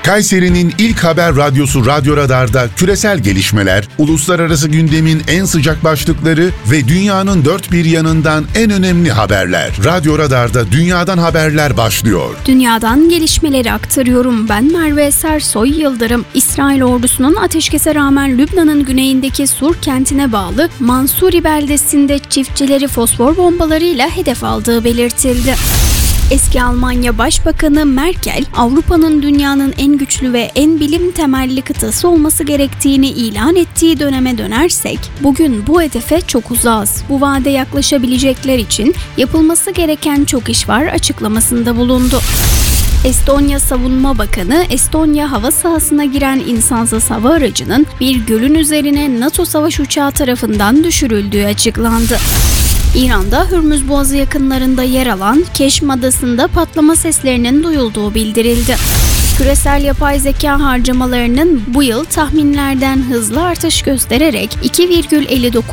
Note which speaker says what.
Speaker 1: Kayseri'nin ilk haber radyosu Radyo Radar'da küresel gelişmeler, uluslararası gündemin en sıcak başlıkları ve dünyanın dört bir yanından en önemli haberler. Radyo Radar'da dünyadan haberler başlıyor.
Speaker 2: Dünyadan gelişmeleri aktarıyorum. Ben Merve Sersoy Yıldırım. İsrail ordusunun ateşkese rağmen Lübnan'ın güneyindeki Sur kentine bağlı Mansuri beldesinde çiftçileri fosfor bombalarıyla hedef aldığı belirtildi. Eski Almanya Başbakanı Merkel, Avrupa'nın dünyanın en güçlü ve en bilim temelli kıtası olması gerektiğini ilan ettiği döneme dönersek, bugün bu hedefe çok uzağız. Bu vaade yaklaşabilecekler için yapılması gereken çok iş var açıklamasında bulundu. Estonya Savunma Bakanı, Estonya hava sahasına giren insansız hava aracının bir gölün üzerine NATO savaş uçağı tarafından düşürüldüğü açıklandı. İran'da Hürmüz Boğazı yakınlarında yer alan Keşm Adası'nda patlama seslerinin duyulduğu bildirildi. Küresel yapay zeka harcamalarının bu yıl tahminlerden hızlı artış göstererek 2,59